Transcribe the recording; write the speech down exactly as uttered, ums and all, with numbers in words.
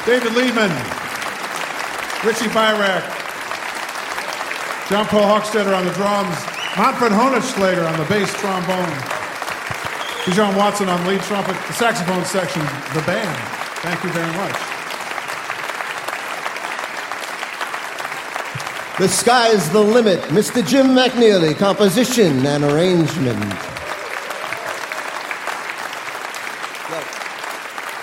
David Lehman, Richie Byrack, John Paul Hochstetter on the drums, Manfred Honigschlager on the bass trombone, Bijan Watson on lead trumpet, the saxophone section, the band. Thank you very much. The Sky's the Limit, Mister Jim McNeely, composition and arrangement.